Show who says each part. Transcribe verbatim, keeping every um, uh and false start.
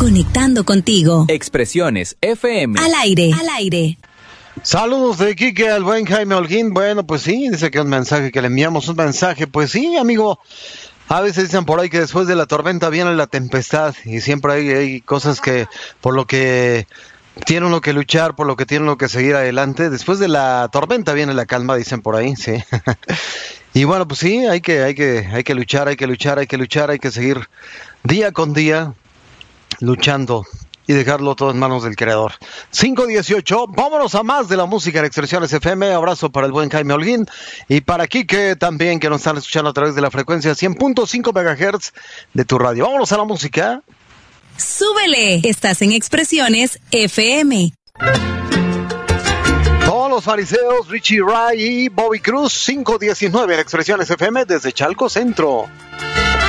Speaker 1: conectando contigo.
Speaker 2: Expresiones F M.
Speaker 1: Al aire, al aire.
Speaker 3: Saludos de Quique al buen Jaime Holguín. Bueno, pues sí, dice que un mensaje, que le enviamos un mensaje. Pues sí, amigo, a veces dicen por ahí que después de la tormenta viene la tempestad. Y siempre hay, hay cosas que, por lo que tiene uno que luchar, por lo que tiene uno que seguir adelante. Después de la tormenta viene la calma, dicen por ahí, sí. Y bueno, pues sí, hay que, hay que, hay que luchar, hay que luchar, hay que luchar, hay que seguir día con día luchando y dejarlo todo en manos del Creador. cinco dieciocho, vámonos a más de la música en Expresiones F M. Abrazo para el buen Jaime Holguín y para Quique también, que nos están escuchando a través de la frecuencia cien punto cinco megahertz de tu radio. Vámonos a la música.
Speaker 1: ¡Súbele! Estás en Expresiones F M.
Speaker 3: Todos los fariseos, Richie Ray y Bobby Cruz, cinco diecinueve en Expresiones F M desde Chalco Centro.